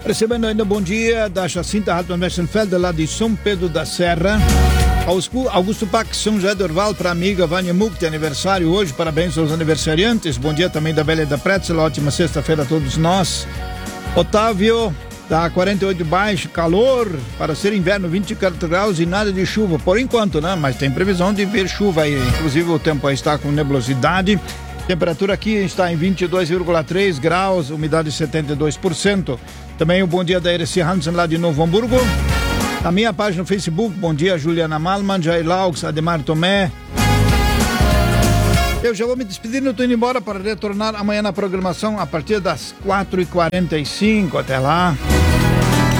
Recebendo ainda bom dia da Jacinta Hartmann-Westenfeld, lá de São Pedro da Serra. Augusto Pax, São José do Orval, para a amiga Vânia Muck, tem aniversário hoje, parabéns aos aniversariantes. Bom dia também da Velha da Pretzel, ótima sexta-feira a todos nós. Otávio, tá 48 de baixo, calor, para ser inverno, 24 graus e nada de chuva, por enquanto, né? Mas tem previsão de vir chuva aí, inclusive o tempo aí está com nebulosidade. Temperatura aqui está em 22,3 graus, umidade 72%. Também o bom dia da Ereci Hansen, lá de Novo Hamburgo. Na minha página no Facebook, bom dia Juliana Malman, Jair Laux, Ademar Tomé. Eu já vou me despedindo, estou indo embora para retornar amanhã na programação a partir das 4h45. Até lá.